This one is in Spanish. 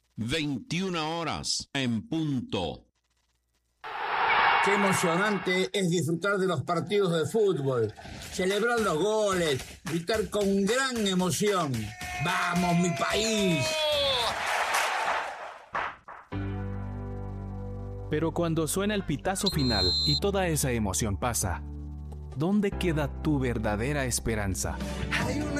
21 horas en punto. Qué emocionante es disfrutar de los partidos de fútbol, celebrar los goles, gritar con gran emoción. ¡Vamos, mi país! Pero cuando suena el pitazo final y toda esa emoción pasa, ¿dónde queda tu verdadera esperanza?